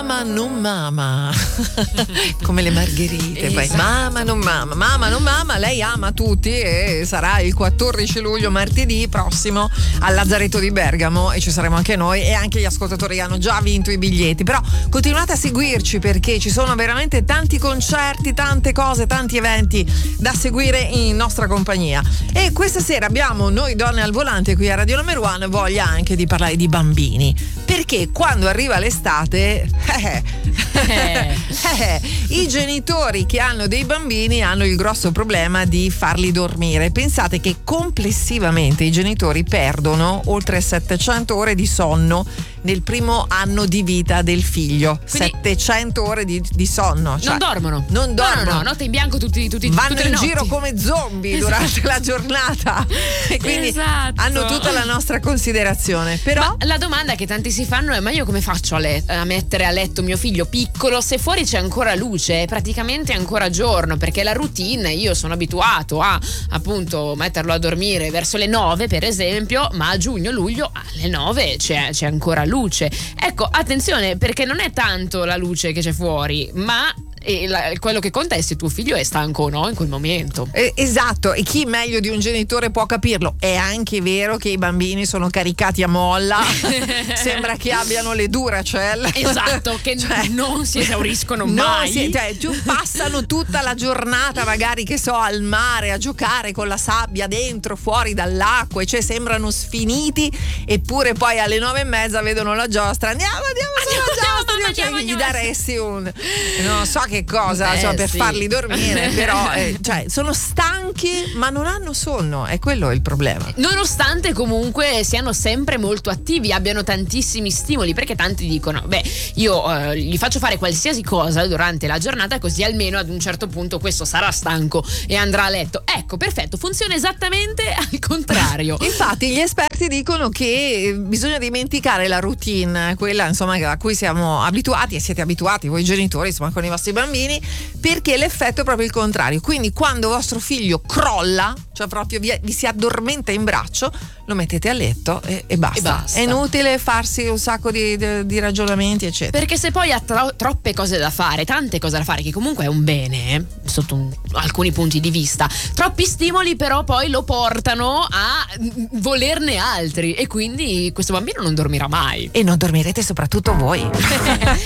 Mama non mama. Come le margherite. Poi, mama non mama, lei ama tutti e sarà il 14 luglio, martedì prossimo, al Lazzaretto di Bergamo, e ci saremo anche noi e anche gli ascoltatori hanno già vinto i biglietti. Però continuate a seguirci perché ci sono veramente tanti concerti, tante cose, tanti eventi da seguire in nostra compagnia. E questa sera abbiamo Noi Donne al Volante qui a Radio Numero One voglia anche di parlare di bambini, perché quando arriva l'estate i genitori che hanno dei bambini hanno il grosso problema di farli dormire. Pensate che complessivamente i genitori perdono oltre 700 ore di sonno nel primo anno di vita del figlio. Quindi 700 ore di sonno, cioè, non dormono no, notte in bianco tutti vanno tutte le in notti. giro come zombie durante la giornata e quindi hanno tutta la nostra considerazione. Però la domanda che tanti si fanno è: ma io come faccio a mettere a letto mio figlio piccolo se fuori c'è ancora luce, è praticamente ancora giorno? Perché la routine, io sono abituato a appunto metterlo a dormire verso le 9 per esempio, ma a giugno-luglio alle 9 c'è ancora luce. Ecco, attenzione, perché non è tanto la luce che c'è fuori, ma quello che conta è se tuo figlio è stanco o no in quel momento. Esatto, e chi meglio di un genitore può capirlo. È anche vero che i bambini sono caricati a molla, sembra che abbiano le Duracell. Esatto, che non si esauriscono mai. Passano tutta la giornata magari, che so, al mare a giocare con la sabbia dentro, fuori dall'acqua, e sembrano sfiniti, eppure poi alle 9:30 vedono la giostra. Andiamo sulla giostra, gli daresti un non so che cosa per farli dormire, però sono stanchi ma non hanno sonno, è quello il problema, nonostante comunque siano sempre molto attivi, abbiano tantissimi stimoli, perché tanti dicono io gli faccio fare qualsiasi cosa durante la giornata, così almeno ad un certo punto questo sarà stanco e andrà a letto. Ecco, perfetto, funziona esattamente al contrario. Infatti gli esperti dicono che bisogna dimenticare la routine, quella insomma a cui siamo abituati e siete abituati voi genitori insomma con i vostri bambini, perché l'effetto è proprio il contrario. Quindi quando vostro figlio crolla, cioè proprio vi si addormenta in braccio, lo mettete a letto e basta. È inutile farsi un sacco di ragionamenti eccetera, perché se poi ha troppe cose da fare, tante cose da fare, che comunque è un bene sotto alcuni punti di vista, troppi stimoli però poi lo portano a volerne altri e quindi questo bambino non dormirà mai. E non dormirete soprattutto voi.